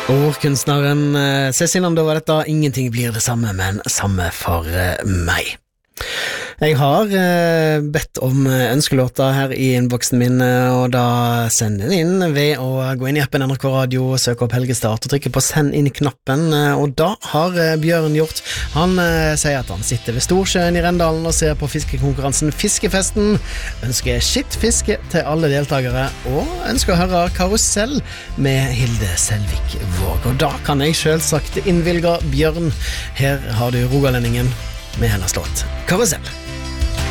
Ordkunstneren Cecilie, da var dette Ingenting blir det samme, men samme for meg. Jeg har bedt om ønskelåter her i innboksen min, og da send den inn ved å gå inn i appen NRK Radio, søke opp Helge Start og trykke på send inn-knappen, og da har Bjørn gjort. Han sier at han sitter ved Storsjøen i Rendalen og ser på fiskekonkurransen Fiskefesten, ønsker skittfiske til alle deltakere, og ønsker å høre Karusell med Hilde Selvik Våg. Og da kan jeg selvsagt innvilge Bjørn. Her har du Rogalendingen med hennes låt Karusell.